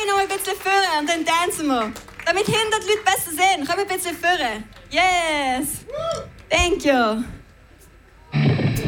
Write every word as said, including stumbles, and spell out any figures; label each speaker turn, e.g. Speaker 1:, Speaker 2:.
Speaker 1: noch ein bisschen vorne und dann tanzen wir. Damit hundert Leute besser sehen. Komm ein bisschen vorne. Yes. Thank you.